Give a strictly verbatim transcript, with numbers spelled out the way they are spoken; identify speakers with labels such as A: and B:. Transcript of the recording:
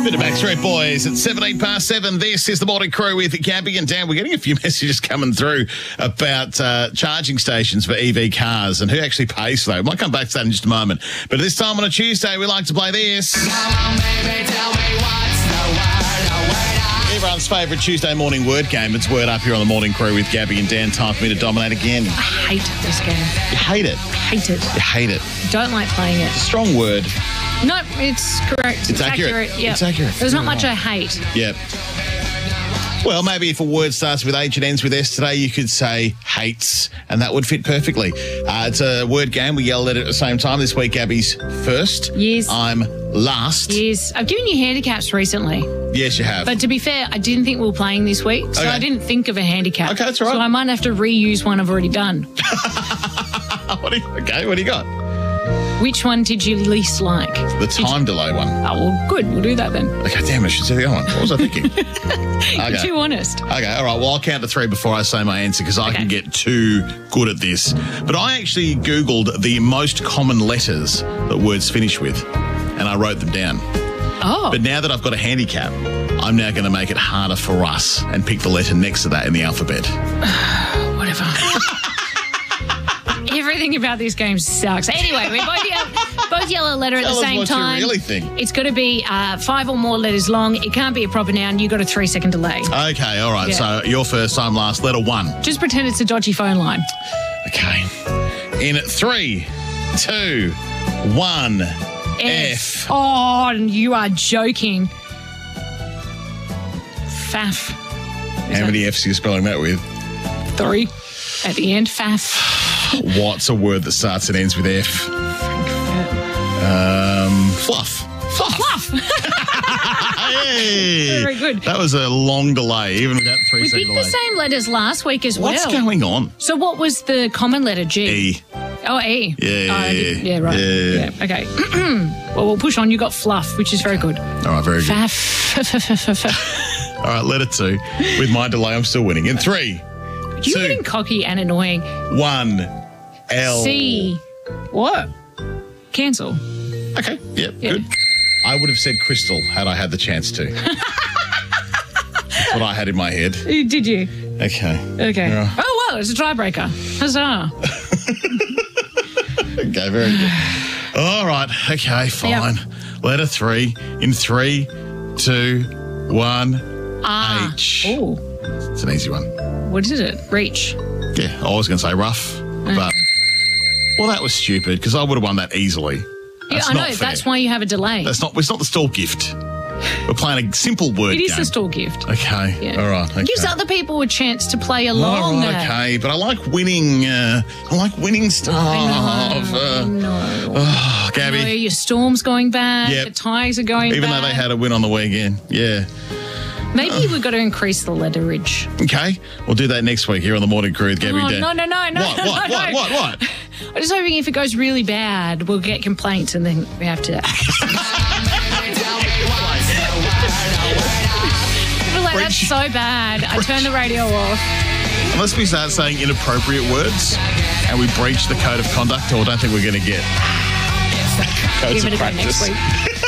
A: Bit of Backstreet Boys at seventeen past seven. This is the Morning Crew with Gabby and Dan. We're getting a few messages coming through about uh, charging stations for E V cars and who actually pays for that. We might come back to that in just a moment. But at this time on a Tuesday, we like to play this.
B: Come on, baby, tell me what's the word, a word.
A: Everyone's favourite Tuesday morning word game. It's Word Up here on the Morning Crew with Gabby and Dan. Time for me to dominate again.
C: I hate this game.
A: You hate it.
C: Hate it.
A: You hate it.
C: Don't like playing it.
A: Strong word.
C: No, it's correct.
A: It's,
C: It's,
A: accurate.
C: accurate. Yep.
A: It's accurate.
C: There's not
A: You're
C: much
A: right.
C: I hate.
A: Yep. Well, maybe if a word starts with H and ends with S today, you could say hates, and that would fit perfectly. Uh, it's a word game. We yell at it at the same time. This week, Gabby's first.
C: Yes.
A: I'm last.
C: Yes. I've given you handicaps recently.
A: Yes, you have.
C: But to be fair, I didn't think we were playing this week, so
A: Okay.
C: I didn't think of a handicap.
A: Okay, that's all right.
C: So I might have to reuse one I've already done.
A: what do you, okay, what do you got?
C: Which one did you least like?
A: The time delay one.
C: Oh, well, good. We'll do that then.
A: Okay, damn, I should say the other one. What was I thinking?
C: You're
A: Okay.
C: too honest.
A: Okay, all right. Well, I'll count to three before I say my answer because I
C: Okay.
A: can get too good at this. But I actually Googled the most common letters that words finish with, and I wrote them down.
C: Oh.
A: But now that I've got a handicap, I'm now going to make it harder for us and pick the letter next to that in the alphabet.
C: Whatever. Everything about this game sucks. Anyway, we both yell, both yell a letter at
A: Tell
C: the
A: us
C: same
A: what you
C: time.
A: really think.
C: It's got to be uh, five or more letters long. It can't be a proper noun. You've got a three-second delay.
A: Okay, all right.
C: Yeah.
A: So you're first, I'm last. Letter one.
C: Just pretend it's a dodgy phone line.
A: Okay. In three, two, one. F.
C: Oh, you are joking. Faff.
A: How many F's are you spelling that with?
C: Three at the end. Faff.
A: What's a word that starts and ends with F? Um, fluff. Fluff.
C: Fluff.
A: Hey.
C: Very good.
A: That was a long delay, even without three
C: We
A: second
C: picked the
A: delay.
C: same letters last week as
A: What's
C: well.
A: going on?
C: So what was the common letter? G.
A: E.
C: Oh, E.
A: Yeah,
C: Oh,
A: yeah,
C: I did-
A: yeah.
C: yeah, right.
A: Yeah.
C: Yeah, okay. Well, we'll push on. You got fluff, which is very good.
A: All right, very good.
C: Faff.
A: All right, letter two. With my delay, I'm still winning. In three,
C: You're
A: two,
C: getting cocky and annoying.
A: one, L.
C: C. What? Cancel.
A: Okay, yep,
C: Yeah.
A: good. I would have said crystal had I had the chance to. That's what I had in my head.
C: Did you?
A: Okay.
C: Okay.
A: Yeah.
C: Oh, well, it's a tiebreaker. Huzzah.
A: Okay, very good. All right, okay, fine. Letter three. In three, two, one,
C: Ah.
A: H.
C: Oh,
A: It's an easy one.
C: what is it? Reach.
A: Yeah, I was going to say rough, but... Well, that was stupid because I would have won that easily.
C: Yeah,
A: That's
C: I know.
A: not fair.
C: That's why you have a delay.
A: That's not. It's not the stall gift. We're playing a simple word
C: It is
A: game.
C: a stall gift.
A: Okay.
C: Yeah.
A: All right. Okay.
C: Gives other people a chance to play along.
A: All right.
C: uh,
A: Okay. But I like winning. Uh, I like winning stuff. Uh,
C: No.
A: oh, Gabby.
C: No, your storm's going bad.
A: Yep.
C: The Tigers are going
A: Even
C: bad.
A: though they had a win on the weekend. Yeah.
C: Maybe we've got to increase the letterage.
A: Okay. We'll do that next week here on the Morning Crew with Gabby
C: Oh,
A: Dan.
C: no, no, no, no,
A: What?
C: no,
A: What?
C: no.
A: What? What? What?
C: I'm just hoping if it goes really bad, we'll get complaints and then we have to.
B: Baby, tell me what's the word, a word.
C: People are like, that's
A: Breach.
C: so bad. I turn the radio off.
A: Unless we start saying inappropriate words and we breach the code of conduct, or I don't think we're going to get codes
C: Give
A: of
C: it a go next
A: practice.
C: week.